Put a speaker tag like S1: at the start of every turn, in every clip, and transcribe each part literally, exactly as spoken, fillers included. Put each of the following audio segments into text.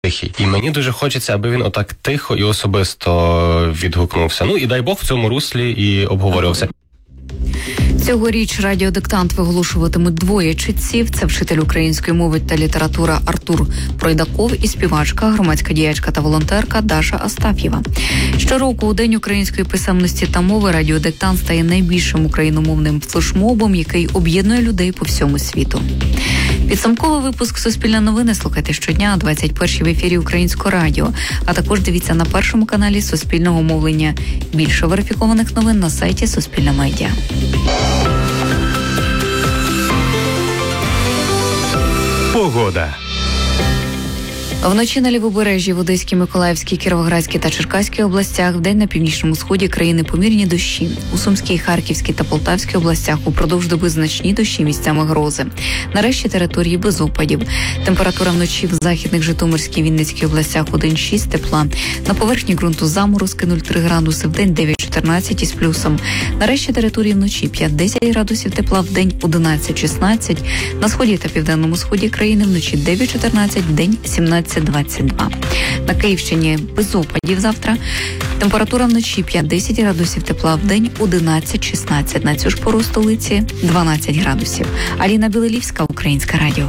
S1: тихий. І мені дуже хочеться, аби він отак тихо і особисто відгукнувся. Ну і дай Бог в цьому руслі і обговорювався.
S2: Цьогоріч радіодиктант виголошуватимуть двоє читців. Це вчитель української мови та літератури Артур Пройдаков і співачка, громадська діячка та волонтерка Даша Астаф'єва. Щороку у День української писемності та мови радіодиктант стає найбільшим україномовним флешмобом, який об'єднує людей по всьому світу. Підсумковий випуск «Суспільне новини» слухайте щодня о двадцять першій в ефірі Українського радіо, а також дивіться на першому каналі Суспільного мовлення. Більше верифікованих новин на сайті Суспільне медіа.
S3: Погода.
S2: Вночі на Лівобережжі, в Одеській, Миколаївській, Кіровоградській та Черкаській областях, вдень на північному сході країни помірні дощі. У Сумській, Харківській та Полтавській областях упродовж доби значні дощі, місцями грози. Нарешті території без опадів. Температура вночі в західних Житомирській, Вінницькій областях один-шість тепла. На поверхні ґрунту заморозки нуль-три градуси, вдень дев'ять-чотирнадцять із плюсом. Нарешті території вночі п'ять-десять градусів тепла, вдень одинадцять-шістнадцять. На сході та південному сході країни вночі дев'ять-чотирнадцять, вдень сімнадцять двадцять два. На Київщині без опадів завтра. Температура вночі п'ять-десять градусів тепла, вдень одинадцять-шістнадцять. На цю ж пору столиці дванадцять градусів. Аліна Білилівська, Українське радіо.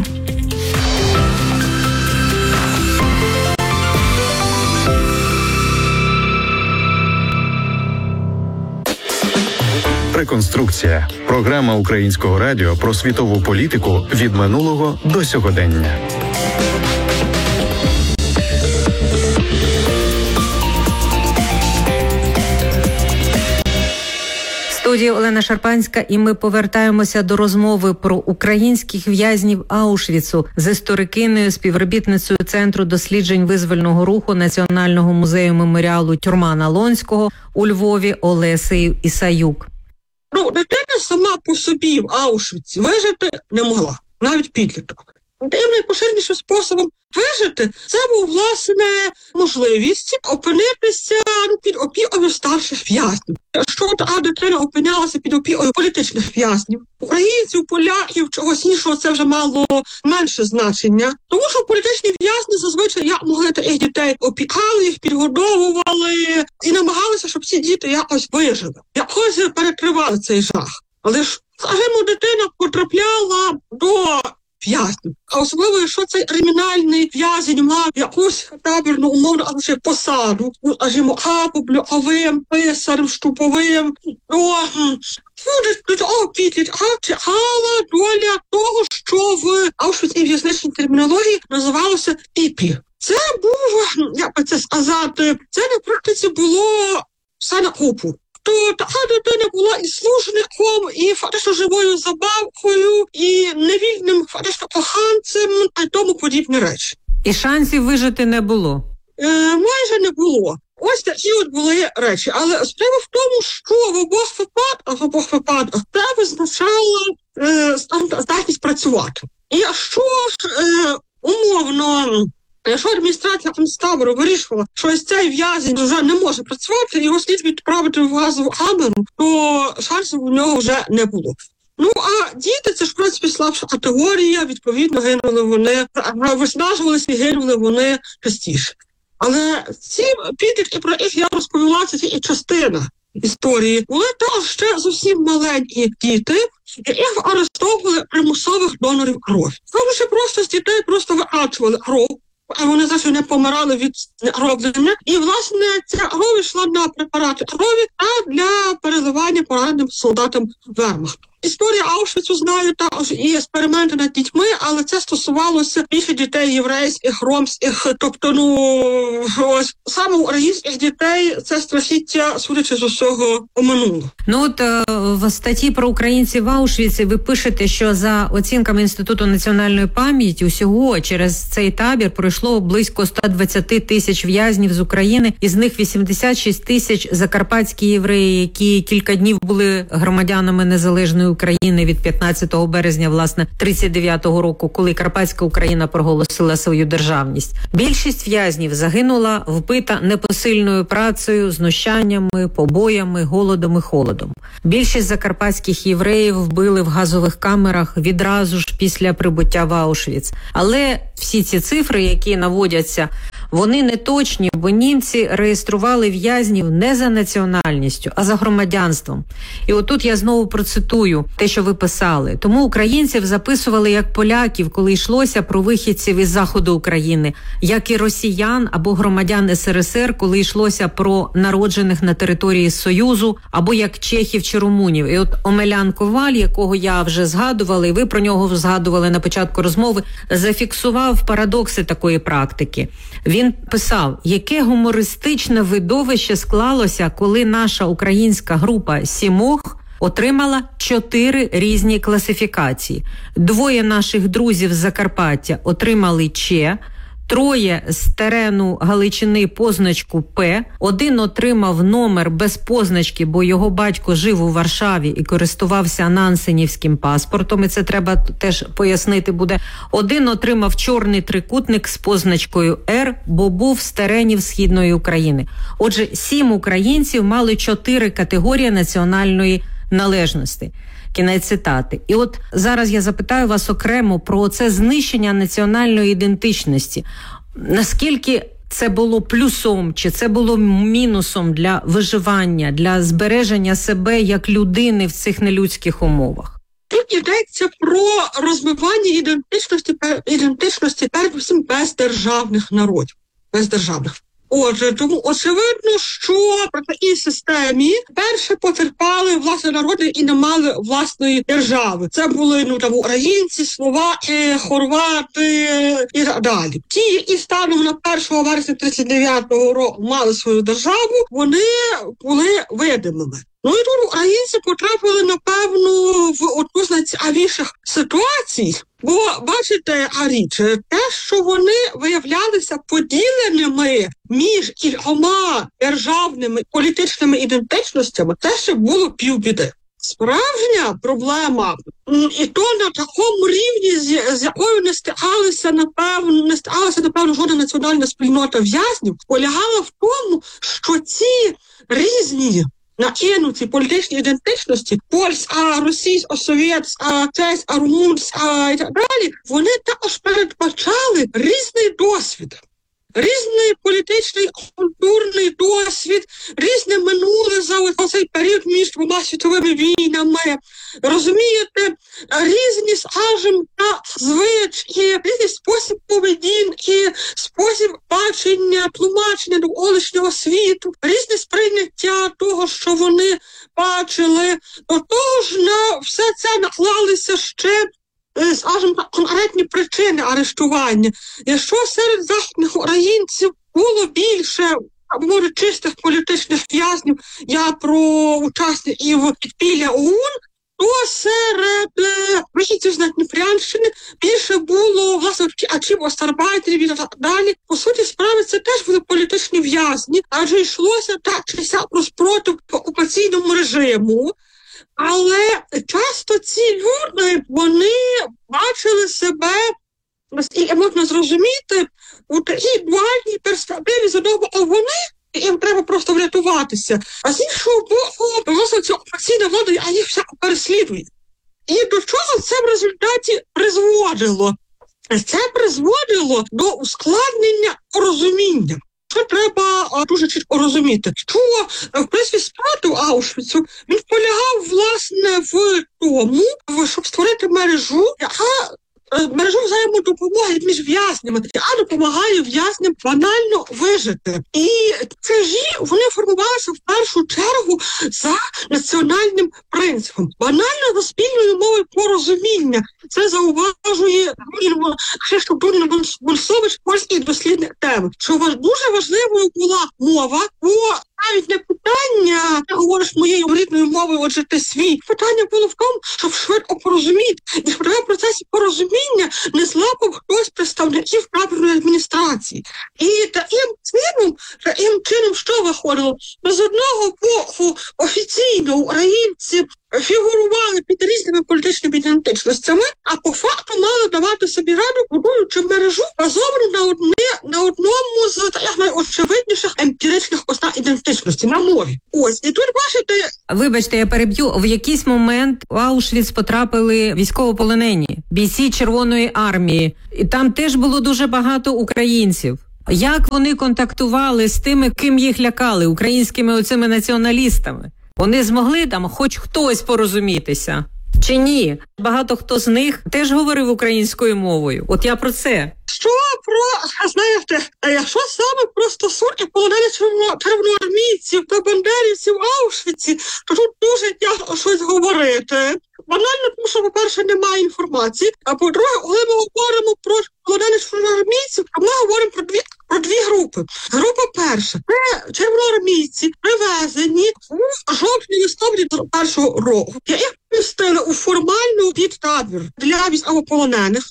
S3: Реконструкція. Програма Українського радіо про світову політику від минулого до сьогодення.
S4: В студії Олена Шарпанська, і ми повертаємося до розмови про українських в'язнів Аушвіцу з історикиною, співробітницею Центру досліджень визвольного руху Національного музею меморіалу Тюрма Налонського у Львові Олесею Ісаюк.
S5: Ну, дитина сама по собі в Аушвіці вижити не могла, навіть підліток. Тим найпоширенішим способом вижити це був, власне, можливість опинитися під опікою старших в'язнів. Якщо та дитина опинялася під опікою політичних в'язнів, українців, поляків, чогось іншого, це вже мало менше значення. Тому що політичні в'язні зазвичай як могли таких дітей опікали, їх підгодовували і намагалися, щоб ці діти якось вижили, якось перетривали цей жах. Але ж, скажімо, дитина потрапляла до в'язнів. А особливо, якщо цей кримінальний в'язень мав якусь табірну, умовно, або ще посаду, ну, скажімо, капоблюковим, писарем, штуповим, то до цього підлітка чекала доля того, що в аушвіцькій в'язничній термінології називалося піпі. Це був, як би це сказати, це на практиці було все на купу. То така дитина була і служником, і фактично живою забавкою, і невільним фактично коханцем, та й тому подібні речі.
S4: І шансів вижити не було?
S5: Е, майже не було. Ось такі от були речі. Але справа в тому, що в обох випадках, в обох випадках це визначало е, здатність працювати. І якщо ж е, умовно... Якщо адміністрація концтабору вирішувала, що ось цей в'язень вже не може працювати, його слід відправити в газову камеру, то шансів у нього вже не було. Ну, а діти – це ж, в принципі, слабша категорія, відповідно, гинули вони, виснажувалися і гинули вони частіше. Але ці підлітки, про яких я розповіла, це тільки частина історії. Були також ще зовсім маленькі діти, яких арештовували примусових донорів крові. Тому що просто з дітей просто викачували кров, а вони завжди не помирали від нероблення. І, власне, ця кров йшла на препарати крові, а для переливання пораненим солдатам вермахту. Історія Аушвіцу знаю також і експерименти над дітьми, але це стосувалося більше дітей єврейських, ромських, тобто, ну, ось, саме українських дітей це страхіття, судячи з усього, оминуло.
S4: Ну, от в статті про українців в Аушвіці ви пишете, що за оцінками Інституту національної пам'яті усього через цей табір пройшло близько сто двадцять тисяч в'язнів з України, із них вісімдесят шість тисяч закарпатські євреї, які кілька днів були громадянами незалежної України від п'ятнадцятого березня, власне, тридцять дев'ятого року, коли Карпатська Україна проголосила свою державність. Більшість в'язнів загинула, вбита непосильною працею, знущаннями, побоями, голодом і холодом. Більшість закарпатських євреїв вбили в газових камерах відразу ж після прибуття в Аушвіц. Але всі ці цифри, які наводяться, вони не точні, бо німці реєстрували в'язнів не за національністю, а за громадянством. І отут я знову процитую те, що ви писали. Тому українців записували як поляків, коли йшлося про вихідців із заходу України, як і росіян або громадян ес ер ес ер, коли йшлося про народжених на території Союзу, або як чехів чи румунів. І от Омелян Коваль, якого я вже згадувала, і ви про нього згадували на початку розмови, зафіксував парадокси такої практики. Він писав, яке гумористичне видовище склалося, коли наша українська група сімох отримала чотири різні класифікації. Двоє наших друзів з Закарпаття отримали Ч, троє з терену Галичини позначку П, один отримав номер без позначки, бо його батько жив у Варшаві і користувався нансенівським паспортом, і це треба теж пояснити буде. Один отримав чорний трикутник з позначкою Р, бо був з теренів Східної України. Отже, сім українців мали чотири категорії національної належності. Кінець цитати. І от зараз я запитаю вас окремо про це знищення національної ідентичності. Наскільки це було плюсом, чи це було мінусом для виживання, для збереження себе як людини в цих нелюдських умовах?
S5: Тут йдеться про розмивання ідентичності, ідентичності передусім бездержавних народів. Бездержавних. Отже, тому очевидно, що при такій системі перше потерпали власне народи і не мали власної держави. Це були ну там українці, словаки, хорвати і так далі. Ті, які станом на першого вересня тридцять дев'ятого року мали свою державу, вони були видимими. Ну і тут українці потрапили, напевно, в одну з найцікавіших ситуацій. Бо, бачите, Аріч, те, що вони виявлялися поділеними між кількома державними політичними ідентичностями, це ще було півбіди. Справжня проблема, і то на такому рівні, з, з якою не стикалася, напевно, не стикалася, напевно, жодна національна спільнота в'язнів, полягала в тому, що ці різні накинуті політичні ідентичності, польська, російська, совєтська, чеська, румунська і так далі, вони також передбачали різний досвід. Різний політичний, культурний досвід, різне минуле за цей період між двома світовими війнами. Розумієте, різні, скажімо, звички, різний спосіб поведінки, спосіб бачення, тлумачення довколишнього світу, різне сприйняття того, що вони бачили. До того ж, на все це наклалися ще, скажімо так, конкретні причини арештування. Якщо серед західних українців було більше, або може чистих політичних в'язнів, я про учасників підпілля ОУН, то серед вихідців з Надніпрянщини більше було, власне, втікачів, остарбайтерів і так далі. По суті справи, це теж були політичні в'язні, адже йшлося так чи сяк про спротив окупаційному режиму. Але часто ці люди, вони бачили себе, наскільки можна зрозуміти, у такій дуальній перспективі. З одного боку вони, їм треба просто врятуватися, а з іншого боку, просто ця окупаційна влада, а їх всяко переслідує. І до чого це в результаті призводило? Це призводило до ускладнення порозуміння. Що треба а, дуже чітко розуміти, що в принципі спротив Аушвіцу, він полягав, власне, в тому, щоб створити мережу, яка мережу взаємодопомоги між в'язнями, яка допомагає в'язням банально вижити. І чужі, вони формувалися в першу чергу за національним принципом. Банально за спільною мовою порозуміння. Це зауважує Кшиштоф Дунін-Бульсович, польський дослідник теми. Що дуже важливою була мова, бо навіть не питання, ти говориш моєю рідною мовою, отже ти свій. Питання було в тому, щоб швидко порозуміти. І в процесі порозуміння не злапав хтось представників правильної адміністрації. І таким чином, таким чином, що виходило? З одного боку, офіційно українці фігурували під різними політичними ідентичностями, а по факту мали давати собі раду, будуючи мережу базовану на одне на одному з як найочевидніших емпіричних ознак ідентичності на мові. Ось і тут бачите.
S4: Вибачте, я переб'ю. В якийсь момент в Аушвіц потрапили військовополонені, бійці Червоної армії, і там теж було дуже багато українців. Як вони контактували з тими, ким їх лякали, українськими оцими націоналістами? Вони змогли там хоч хтось порозумітися? Чи ні? Багато хто з них теж говорив українською мовою. От я про це.
S5: Що про, знаєте, якщо саме про стосунки полонених червоноармійців та бандерівців в Аушвіці, то тут дуже тяжко щось говорити. Банально, тому що, по-перше, немає інформації, а по-друге, коли ми говоримо про полонених червоноармійців, то ми говоримо про дві, про дві групи. Група перша – це червоноармійці, привезені у жовтні-листопаді першого року. Я їх помістили у формальну підтабір для військовополонених.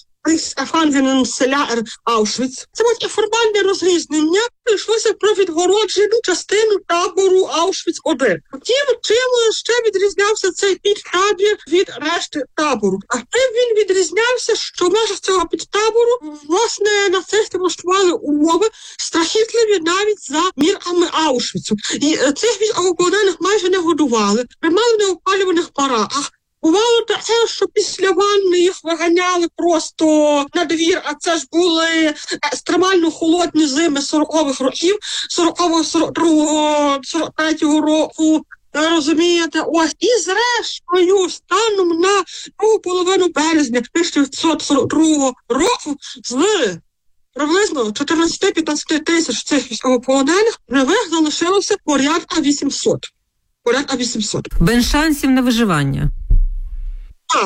S5: Селяр Аушвіц. Це було формальне розрізнення. Йшлося про відгороджену частину табору Аушвіц один. Втім, чим ще відрізнявся цей підтабір від решти табору? А тим він відрізнявся, що в межах цього підтабору, власне, нацисти влаштували умови страхітливі навіть за мірками Аушвіцу. І цих військовополонених майже не годували, тримали в неопалюваних бараках. Бувало таке, що після ванни їх виганяли просто на двір, а це ж були екстремально холодні зими сорокових років, сорокового, сорок другого, сорок третього року, розумієте? Ось, і зрештою, станом на другу половину березня тисяча дев'ятсот сорок другого року з приблизно чотирнадцять-п'ятнадцять тисяч цих військовополонених живих залишилося порядка вісімсот. Порядка вісімсот.
S4: Без шансів на виживання.
S5: Так,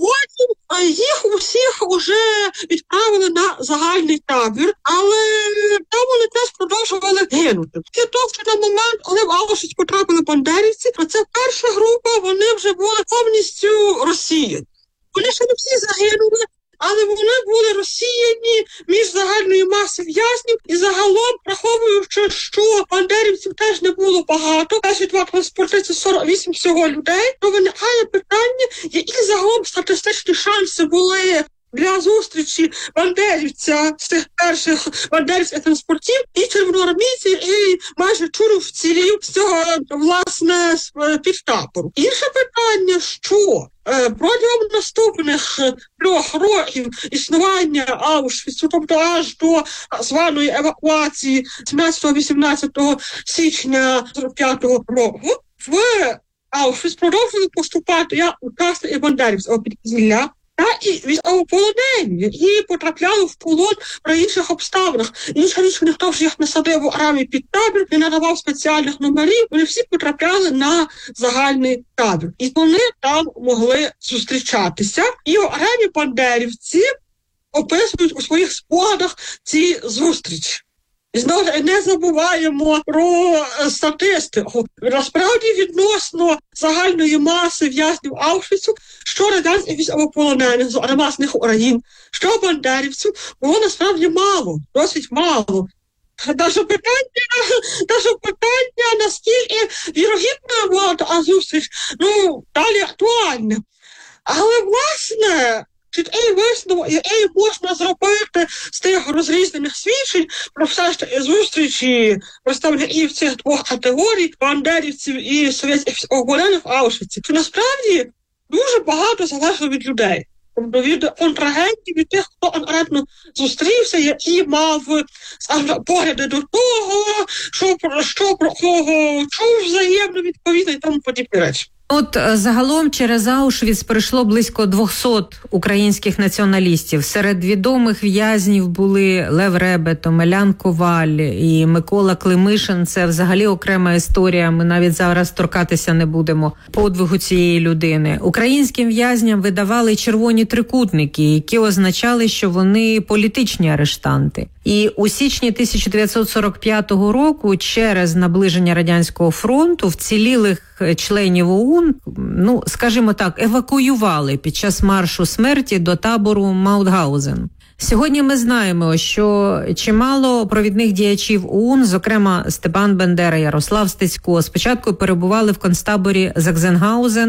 S5: потім їх усіх уже відправили на загальний табір, але там вони теж продовжували гинути. І тобто на момент, коли в Аушвіц потрапили бандерівці, то це перша група, вони вже були повністю розсіяні. Вони ще не всі загинули, але вони були розсіяні між загальної маси в'язнів, і загалом, враховуючи, що бандерівців теж не було багато, перші два транспорти – це сорок вісім всього людей, то виникає питання, які загалом статистичні шанси були для зустрічі бандерівця з тих перших бандерівських транспортів і червоноармійців, і майже чуру вцілів з цього, власне, підтабору. Інше питання, що е, протягом наступних трьох років існування Аушвіцу, тобто аж до званої евакуації сімнадцятого-вісімнадцятого січня сорок п'ятого року, в Аушвіц продовжували поступати як учасники і бандерівського підпілля, та і військовополонені, які потрапляли в полон при інших обставинах. Інша річ, ніхто ж їх не садив у окремий підтабір, не надавав спеціальних номерів, вони всі потрапляли на загальний табір. І вони там могли зустрічатися. І окремі бандерівці описують у своїх спогадах ці зустрічі. І знову не забуваємо про статистику. Насправді, відносно загальної маси в'язнів Аушвіцу, що радянських військовополонених, зокрема з них України, що бандерівців, було насправді мало, досить мало. Даже питання, даже питання, наскільки вірогідною була та зустріч, ну, далі актуальне. Але, власне, чіткий висновок, який можна зробити з тих розрізнених свідчень про все ж таки зустрічі представників цих двох категорій, бандерівців і совєтських військовополонених в Аушвіці, що насправді дуже багато залежало від людей. Тобто від контрагентів, від тих, хто конкретно зустрівся, який мав, скажімо, погляди до того, що про що про кого чув взаємно відповідно і тому подібні речі.
S4: От загалом через Аушвіц прийшло близько двохсот українських націоналістів. Серед відомих в'язнів були Лев Ребет, Омелян Коваль і Микола Климишин. Це взагалі окрема історія, ми навіть зараз торкатися не будемо подвигу цієї людини. Українським в'язням видавали червоні трикутники, які означали, що вони політичні арештанти. І у січні тисяча дев'ятсот сорок п'ятого року через наближення Радянського фронту вцілілих членів ОУН, ну, скажімо так, евакуювали під час маршу смерті до табору Маутгаузен. Сьогодні ми знаємо, що чимало провідних діячів ОУН, зокрема Степан Бендера, Ярослав Стецько, спочатку перебували в концтаборі Заксенгаузен,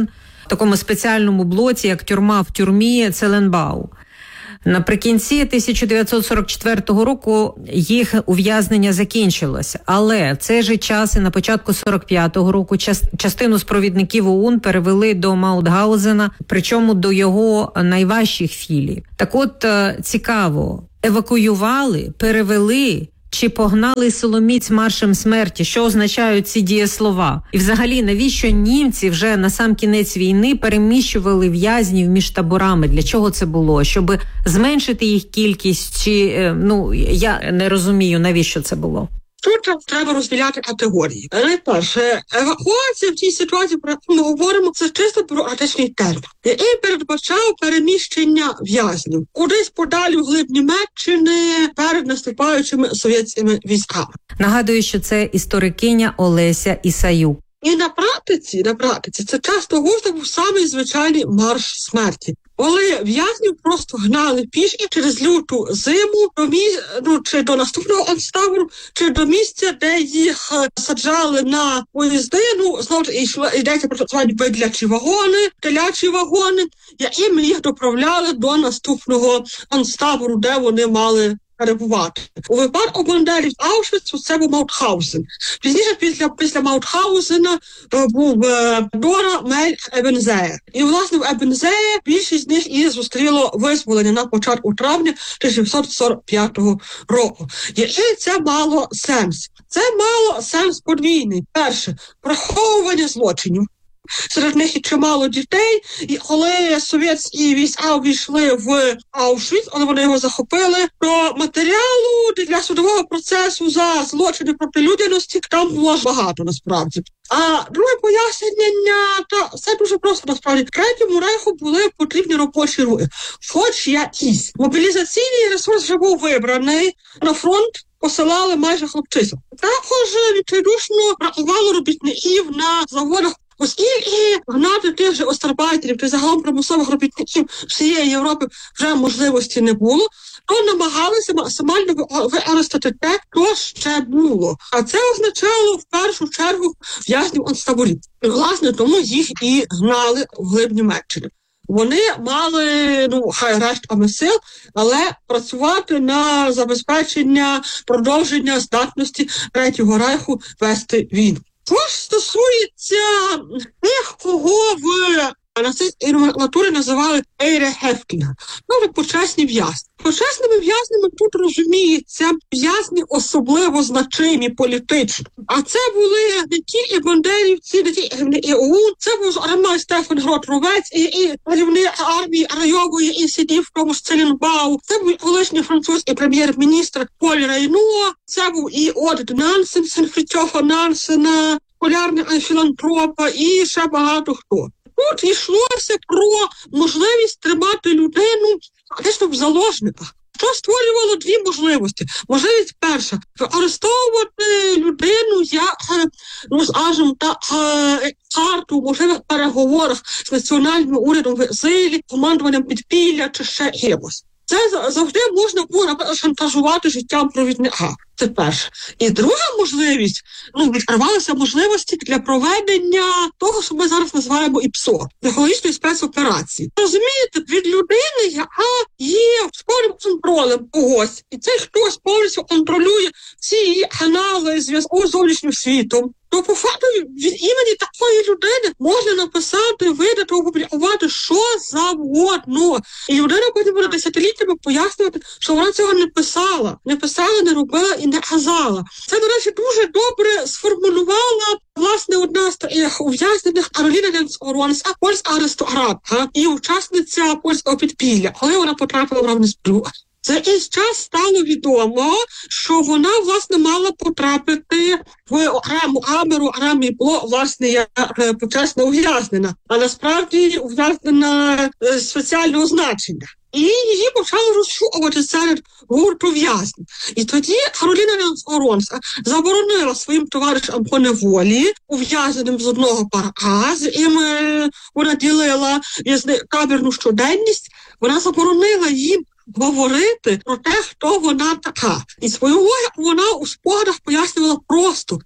S4: такому спеціальному блоці, як тюрма в тюрмі Целенбау. Наприкінці тисяча дев'ятсот сорок четвертого року їх ув'язнення закінчилося. Але в цей же час і на початку сорок п'ятого року частину з провідників ОУН перевели до Маутгаузена, причому до його найважчих філій. Так от, цікаво, евакуювали, перевели чи погнали силоміць маршем смерті? Що означають ці дієслова? І взагалі, навіщо німці вже на сам кінець війни переміщували в'язнів між таборами? Для чого це було? Щоб зменшити їх кількість? Чи, ну, я не розумію, навіщо це було?
S5: Тут треба розділяти категорії. Найперше, евакуація в цій ситуації, про яку ми говоримо, це чисто бюрократичний термін, який передбачав переміщення в'язнів кудись подалі в глиб Німеччини перед наступаючими совєтськими військами.
S4: Нагадую, що це історикиня Олеся Ісаюк.
S5: І на практиці, на практиці, це часто густо був самий звичайний марш смерті. Коли в'язнів просто гнали пішки через люту зиму до місця, ну, чи до наступного концтабору, чи до місця, де їх саджали на поїзди. Ну, знову ж йшло, йдеться про так звані бедлячі вагони, телячі вагони, яким їх доправляли до наступного концтабору, де вони мали перебувати. У випадку бандерів Аушвіцу це був Маутхаузен. Пізніше, після, після Маутхаузена, був е, Дора, Мель, Ебензеє. І, власне, в Ебензеє більшість з них і зустріло визволення на початку травня тисяча дев'ятсот сорок п'ятого року. І це мало сенс. Це мало сенс подвійний. Перше, приховування злочинів. Серед них і чимало дітей, і коли совєтські війська увійшли в Аушвіц, коли вони його захопили, то матеріалу для судового процесу за злочини проти людяності там було багато, насправді. А друге пояснення, та все дуже просто, насправді. Третьому рейху були потрібні робочі руки, хоч якісь. Мобілізаційний ресурс вже був вибраний, на фронт посилали майже хлопчисів. Також відчайдушно бракувало робітників на заводах, оскільки гнати тих же остарбайтерів та загалом примусових робітників всієї Європи вже можливості не було, то намагалися максимально використати те, що ще було. А це означало в першу чергу в'язнів концтаборів. І, власне, тому їх і гнали в глиб Німеччини. Вони мали, ну, хай рештками сил, але працювати на забезпечення продовження здатності Третього рейху вести війну. Що ж стосується тих, кого в нацистській номенклатурі називали Ейре Хефтлінга, ну, почесні в'язні. Почесними в'язнями тут розуміється в'язні особливо значимі політично. А це були не тільки бандерівці, не тільки ОУН, це був зокрема Стефан Грот-Ровець і, і керівник армії Райової, і сидів в тому ж Целенбау. Це був колишній французький прем'єр-міністр Поль Рейно, це був і Одет Нансен, син Фрітьофа Нансена, полярний філантропа і ще багато хто. Тут йшлося про можливість тримати людину фактично в заложниках, що створювало дві можливості. Можливість перша – використовувати людину як, ну, скажімо так, карту в можливих переговорах з національним урядом в екзилі, командуванням підпілля чи ще якось. Це завжди можна було шантажувати життям провідника. Це перше. І друга можливість, ну, відкривалися можливості для проведення того, що ми зараз називаємо ІПСО, психологічної спецоперації. Розумієте, від людини, яка є з повним контролем когось, і цей хтось повністю контролює всі її канали зв'язку з зовнішнім світом, то по факту від імені такої людини можна написати, видати, опублікувати що завгодно. І людина потім буде десятиліттями пояснювати, що вона цього не писала. Не писала, не робила і не казала. Це, до речі, дуже добре сформулювала, власне, одна з таких ув'язнених Кароліна Ленц-Оронська, польська аристократка і учасниця польського підпілля, коли вона потрапила в Равнесбрюк. За якийсь час стало відомо, що вона, власне, мала потрапити в окрему камеру, окремий блок, власне, як почесна ув'язнена, а насправді ув'язнена спеціального значення. І її почали розшукувати серед гурту в'язнів. І тоді Кароліна Ленц-Оронська заборонила своїм товаришам по неволі, ув'язненим з одного парка, з яким вона ділила табірну щоденність, вона заборонила їм говорити про те, хто вона така. І свою логіку вона у спогадах пояснювала просто. Що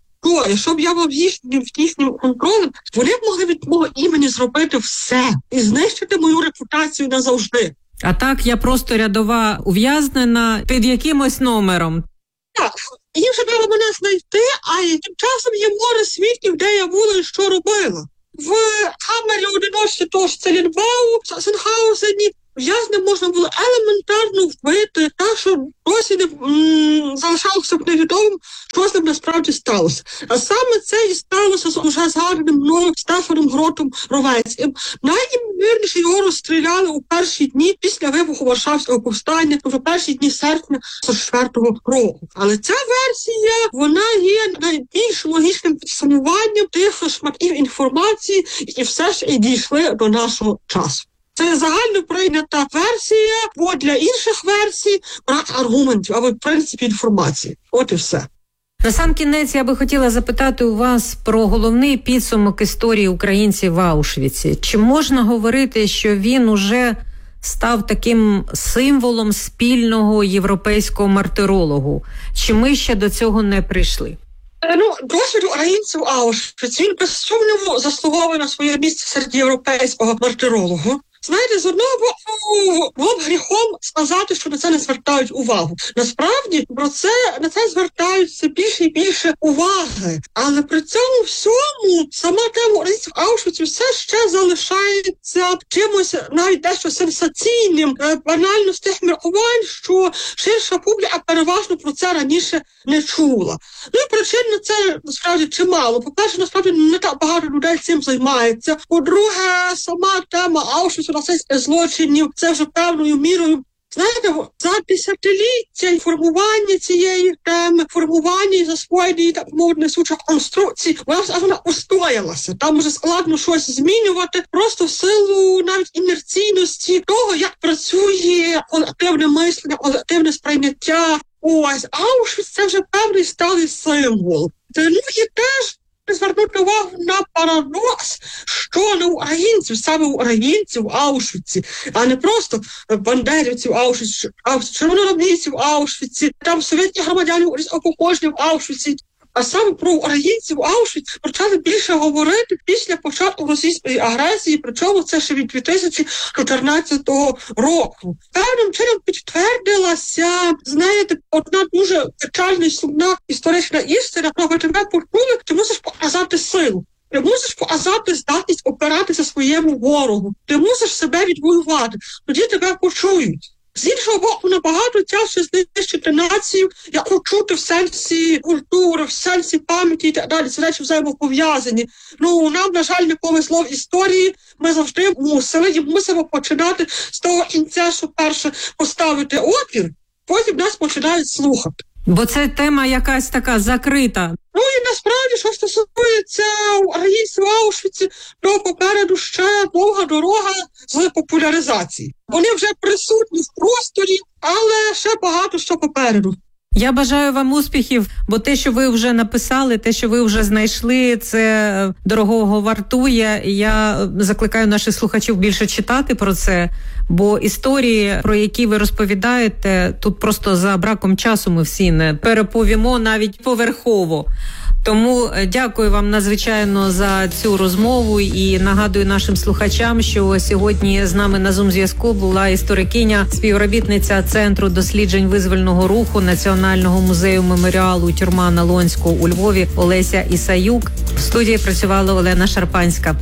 S5: зброя, щоб я був їхнім їхнім контролем, вони б могли від мого імені зробити все і знищити мою репутацію назавжди.
S4: А так я просто рядова ув'язнена під якимось номером.
S5: Так, їм вже треба мене знайти, а тим часом є море свідків, де я була і що робила. В камері одиночці того ж Целінбау, в Сенхаузені, в'язня можна було елементарно вбити, так що досі не м- залишалося б невідомим, що з ним насправді сталося. А саме це і сталося з уже згаданим мною Стефаном Гротом Ровецьким. Найімовірніше його розстріляли у перші дні після вибуху Варшавського повстання, тобто перші дні серпня сорок четвертого року. Але ця версія, вона є найбільш логічним підсумуванням тих шматків інформації, які все ж і дійшли до нашого часу. Це загально прийнята версія, бо для інших версій брак аргументів або в принципі інформації. От і все.
S4: Насамкінець я би хотіла запитати у вас про головний підсумок історії українців в Аушвіці. Чи можна говорити, що він уже став таким символом спільного європейського мартирологу? Чи ми ще до цього не прийшли?
S5: Ну, досвід українців Аушвіц, він без сумніву заслуговує на своє місце серед європейського мартирологу. Знаєте, з одного боку, було б гріхом сказати, що на це не звертають увагу. Насправді, про це, на це звертаються більше і більше уваги. Але при цьому всьому сама тема українців Аушвіцу все ще залишається чимось навіть дещо сенсаційним, банально з тих міркувань, що ширша публіка переважно про це раніше не чула. Ну і причин на це, насправді, чимало. По-перше, насправді, не так багато людей цим займається. По-друге, сама тема Аушвіцу, нацистських злочинів, це вже певною мірою, знаєте, за десятиліття формування цієї теми, формування і засвоєння, так мовити, несучих конструкцій, вона, вона устоялася. Там вже складно щось змінювати, просто в силу навіть інерційності того, як працює колективне мислення, колективне сприйняття. Ось, Аушвіц – це вже певний сталий символ. Ну і теж звернути увагу на парадокс, що на українців, саме українців в Аушвіці, а не просто бандерівців Аушвіці, червоноармійців в Аушвіці, там совєтських громадянів походження в Аушвіці, а саме про українців в Аушвіці почали більше говорити після початку російської агресії, причому це ще від дві тисячі чотирнадцятого року. Певним чином підтвердилася, знаєте, одна дуже печальна і сумна історична істина, коли тебе почули, ти мусиш показати силу. Ти мусиш показати здатність опиратися своєму ворогу. Ти мусиш себе відвоювати. Тоді тебе почують. З іншого боку, набагато тяжче знищити націю, яку чути в сенсі культури, в сенсі пам'яті і так далі. Ці речі взаємопов'язані. Ну, нам, на жаль, не повезло в історії. Ми завжди мусили і мусимо починати з того кінця, що перше поставити опір, потім нас починають слухати.
S4: Бо це тема якась така закрита.
S5: Ну і насправді, що стосується українців в Аушвіці, то попереду ще довга дорога з популяризації. Вони вже присутні в просторі, але ще багато що попереду.
S4: Я бажаю вам успіхів, бо те, що ви вже написали, те, що ви вже знайшли, це дорогого вартує. Я закликаю наших слухачів більше читати про це, бо історії, про які ви розповідаєте, тут просто за браком часу ми всі не переповімо навіть поверхово. Тому дякую вам надзвичайно за цю розмову і нагадую нашим слухачам, що сьогодні з нами на Зум-зв'язку була історикиня, співробітниця Центру досліджень визвольного руху Національного музею меморіалу «Тюрма Налонського» у Львові Олеся Ісаюк. В студії працювала Олена Шарпанська.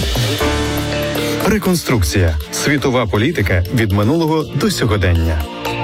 S3: Реконструкція. Світова політика від минулого до сьогодення.